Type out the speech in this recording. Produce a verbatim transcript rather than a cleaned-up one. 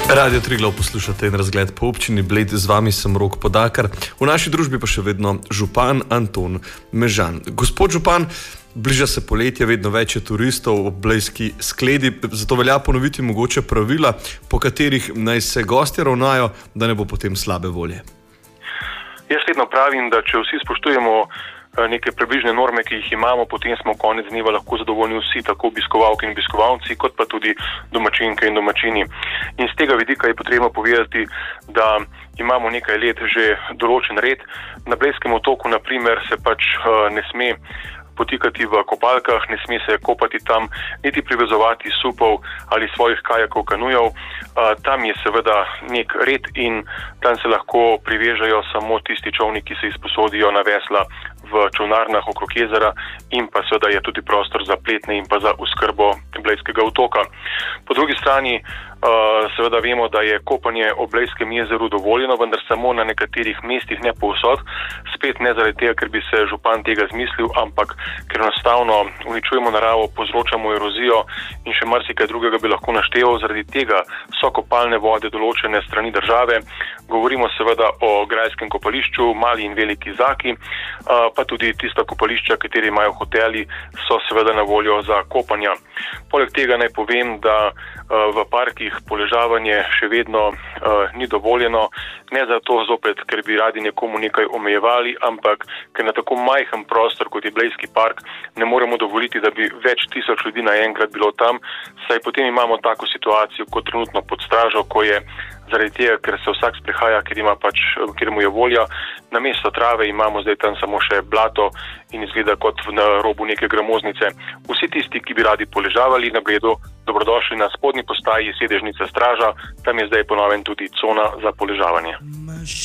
Radio Triglav poslušate in razgled po občini Bled, z vami sem Rok Podakar, v naši družbi pa še vedno župan Anton Mežan. Gospod župan, bliža se poletje, vedno več je turistov ob blejski skledi, zato velja ponoviti mogoče pravila, po katerih naj se gostje ravnajo, da ne bo potem slabe volje. Jaz vedno pravim, da če vsi spoštujemo neke približne norme, ki jih imamo, potem smo konec dneva lahko zadovoljni vsi, tako obiskovalke in obiskovalci, kot pa tudi domačinke in domačini. In z tega vidika je potrebno povedati, da imamo nekaj let že določen red. Na Blejskem otoku, na primer, se pač ne sme potikati v kopalkah, ne sme se kopati tam, niti privezovati supov ali svojih kajakov, kanujev. Tam je seveda nek red in tam se lahko privežajo samo tisti čolni, ki se izposodijo na vesla v čolnarnah okrog jezera, in pa seveda je tudi prostor za pletne in pa za oskrbo Blejskega otoka. Po drugi strani seveda vemo, da je kopanje ob Blejskem jezeru dovoljeno, vendar samo na nekaterih mestih, ne povsod. Spet ne zaradi tega, ker bi se župan tega zmislil, ampak ker enostavno uničujemo naravo, povzročamo erozijo in še marsikaj drugega bi lahko našteval. Zaradi tega so kopalne vode določene strani države. Govorimo seveda o grajskem kopališču, Mali in Veliki Zaki, pa tudi tista kopališča, kateri imajo hoteli, so seveda na voljo za kopanja. Poleg tega naj povem, da v parkih poležavanje še vedno ni dovoljeno, ne zato zopet, ker bi radi nekomu nekaj omejevali, ampak ker na tako majhen prostor, kot je Blejski park, ne moremo dovoliti, da bi več tisoč ljudi naenkrat bilo tam, saj potem imamo tako situacijo kot trenutno pod stražo, ko je zaradi tega, ker se vsak sprehaja, ker ima pač, ker mu je volja, namesto trave imamo zdaj tam samo še blato in izgleda kot na robu neke gramoznice. Vsi tisti, ki bi radi poležavali na Bledu, dobrodošli na spodnji postaji sedežnica Straža, tam je zdaj po novem tudi cona za poležavanje.